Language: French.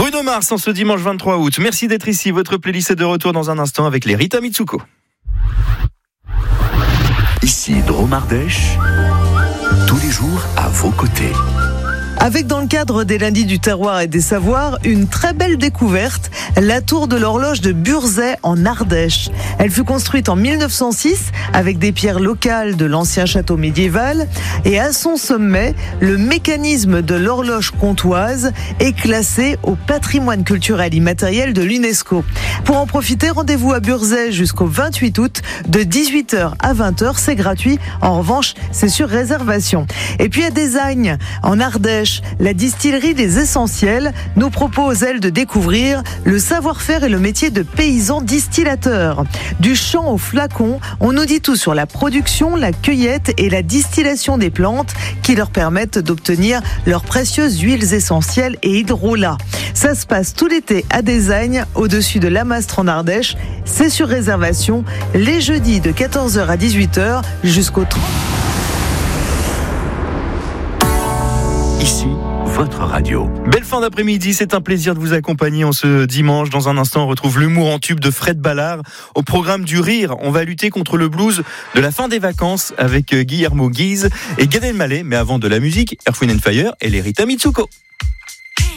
Bruno Mars en ce dimanche 23 août. Merci d'être ici. Votre playlist est de retour dans un instant avec les Rita Mitsuko. Ici Drôme Ardèche, tous les jours à vos côtés. Avec, dans le cadre des lundis du terroir et des savoirs, une très belle découverte, la tour de l'horloge de Burzet en Ardèche. Elle fut construite en 1906 avec des pierres locales de l'ancien château médiéval et à son sommet, le mécanisme de l'horloge comtoise est classé au patrimoine culturel immatériel de l'UNESCO. Pour en profiter, rendez-vous à Burzet jusqu'au 28 août de 18h à 20h, c'est gratuit. En revanche, c'est sur réservation. Et puis à Desagnes, en Ardèche, la distillerie des Essentiels nous propose, elle, de découvrir le savoir-faire et le métier de paysan distillateur. Du champ au flacon, on nous dit tout sur la production, la cueillette et la distillation des plantes qui leur permettent d'obtenir leurs précieuses huiles essentielles et hydrolats. Ça se passe tout l'été à Desagnes, au-dessus de Lamastre en Ardèche. C'est sur réservation les jeudis de 14h à 18h jusqu'au 30. Ici, votre radio. Belle fin d'après-midi, c'est un plaisir de vous accompagner en ce dimanche. Dans un instant, on retrouve l'humour en tube de Fred Ballard. Au programme du rire, on va lutter contre le blues de la fin des vacances avec Guillermo Guise et Gad Elmaleh. Mais avant de la musique, Earth, Wind & Fire et les Rita Mitsuko.